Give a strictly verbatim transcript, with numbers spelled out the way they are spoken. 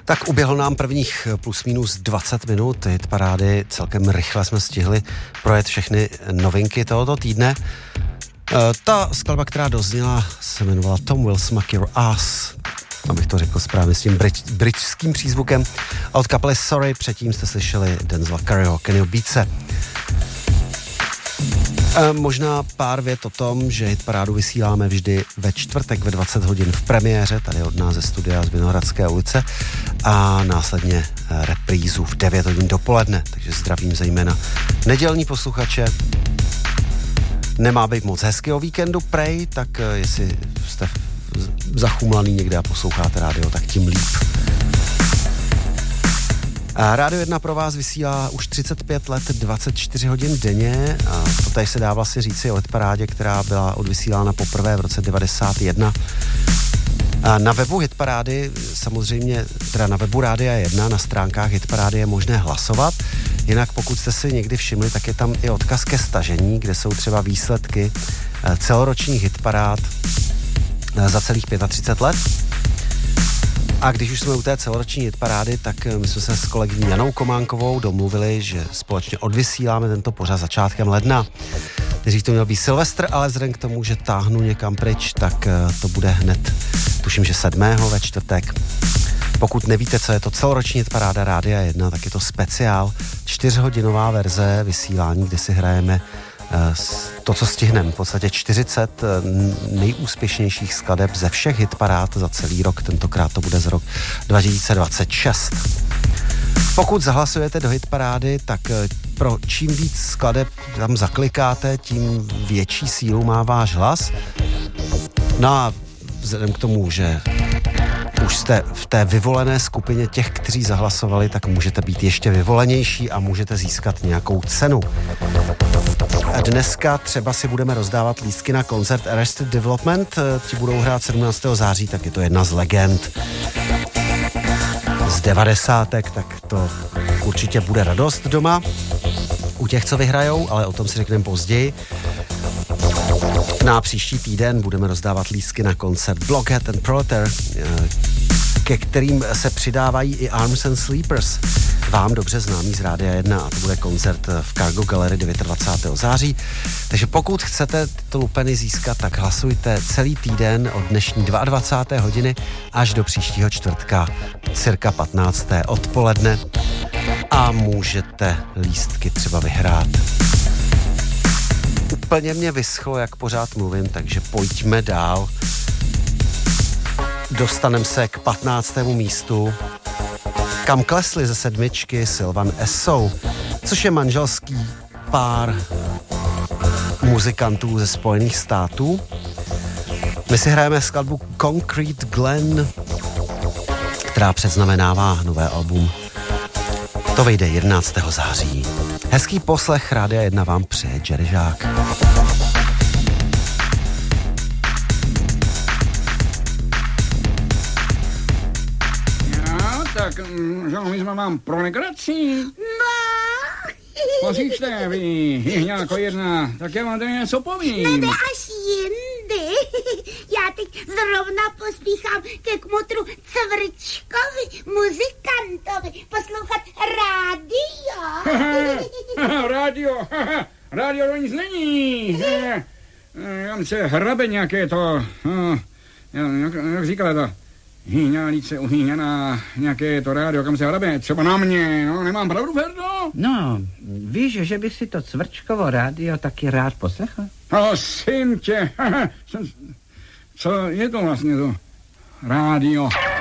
Tak uběhlo nám prvních plus minus dvacet minut hitparády, celkem rychle jsme stihli projet všechny novinky tohoto týdne. Ta skladba, která dozněla, se jmenovala Tom Will Smack Your Ass, abych to řekl správně s tím brit, britským přízvukem. A od kapely Sorry předtím jste slyšeli Denzela Curryho, Kennyho Beatse. E, možná pár vět o tom, že hitparádu vysíláme vždy ve čtvrtek ve dvacet hodin v premiéře, tady od nás ze studia z Vinohradské ulice, a následně reprízu v devět hodin dopoledne, takže zdravím zejména nedělní posluchače. Nemá být moc hezkého víkendu, prej, tak jestli jste zachumlaný někde a posloucháte rádio, tak tím líp. A Rádio jedna pro vás vysílá už třicet pět let, dvacet čtyři hodin denně. A to tady se dá vlastně říci o hitparádě, která byla odvysílána poprvé v roce devadesát jedna. A na webu hitparády, samozřejmě, teda na webu Rádia jedna, na stránkách hitparády je možné hlasovat. Jinak pokud jste si někdy všimli, tak je tam i odkaz ke stažení, kde jsou třeba výsledky celoročních hitparád za celých třicet pět let. A když už jsme u té celoroční hitparády, tak my jsme se s kolegyní Janou Kománkovou domluvili, že společně odvysíláme tento pořad začátkem ledna. Nejdřív to měl být Silvestr, ale vzhledem k tomu, že táhnu někam pryč, tak to bude hned, tuším, že sedmého ve čtvrtek. Pokud nevíte, co je to celoroční hitparáda Rádia jedna, tak je to speciál, čtyřhodinová verze vysílání, kde si hrajeme to, co stihneme, v podstatě čtyřicet nejúspěšnějších skladeb ze všech hitparád za celý rok, tentokrát to bude z rok dva tisíce dvacet šest. Pokud zahlasujete do hitparády, tak pro čím víc skladeb tam zaklikáte, tím větší sílu má váš hlas. No a vzhledem k tomu, že už jste v té vyvolené skupině těch, kteří zahlasovali, tak můžete být ještě vyvolenější a můžete získat nějakou cenu. A dneska třeba si budeme rozdávat lístky na koncert Arrested Development, ti budou hrát sedmnáctého září, tak je to jedna z legend z devadesátek, tak to určitě bude radost doma u těch, co vyhrajou, ale o tom si řekneme později. Na příští týden budeme rozdávat lístky na koncert Blockhead and Proletar, ke kterým se přidávají i Arms and Sleepers, vám dobře známý z Rádia jedna, a to bude koncert v Cargo Gallery dvacátého devátého září. Takže pokud chcete tyto lupeny získat, tak hlasujte celý týden od dnešní dvacáté druhé hodiny až do příštího čtvrtka, cirka patnácté odpoledne, a můžete lístky třeba vyhrát. Úplně mě vyschlo, jak pořád mluvím, takže pojďme dál. Dostaneme se k patnáctému místu, kam klesli ze sedmičky Sylvan Esso, což je manželský pár muzikantů ze Spojených států. My si hrajeme skladbu Concrete Glen, která předznamenává nové album. To vyjde jedenáctého září. Hezký poslech, Rádia jedna vám přeje Jerry Žák. Tak, že my jsme vám pro legraci. No. Poslyšte, vy, jihňáko jedna, tak já vám tady něco povím. Nede až jindy. Já teď zrovna pospíchám ke kmotru Cvrčkovi, muzikantovi, poslouchat rádio. Rádio, rádio to nic není. Tam se hrabe nějaké to, jak, jak říkala to, hýňálice uhýňaná, nějaké to rádio, kam se hrabe, třeba na mě, no, nemám pravdu, Ferdo? No, víš, že bych si to Cvrčkovo rádio taky rád poslechl? Prosím tě, co je to vlastně to rádio?